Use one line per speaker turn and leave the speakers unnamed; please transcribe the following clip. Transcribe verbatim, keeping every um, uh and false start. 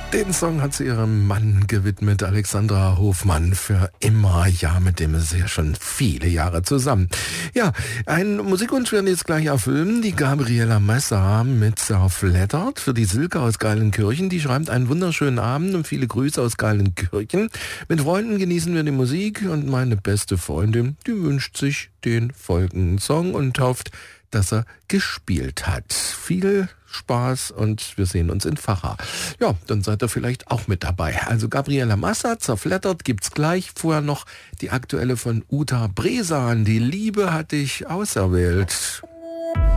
Den Song hat sie ihrem Mann gewidmet, Alexandra Hofmann, für immer. Ja, mit dem ist sie ja schon viele Jahre zusammen. Ja, ein Musikwunsch werden jetzt gleich erfüllen. Die Gabriela Messer mit Zerfleddert für die Silke aus Geilenkirchen. Die schreibt einen wunderschönen Abend und viele Grüße aus Geilenkirchen. Mit Freunden genießen wir die Musik und meine beste Freundin, die wünscht sich den folgenden Song und hofft, dass er gespielt hat. Viel Spaß und wir sehen uns in Facher. Ja, dann seid ihr vielleicht auch mit dabei. Also Gabriela Massa, Zerfleddert gibt's gleich. Vorher noch die aktuelle von Uta Bresan. Die Liebe hat dich auserwählt.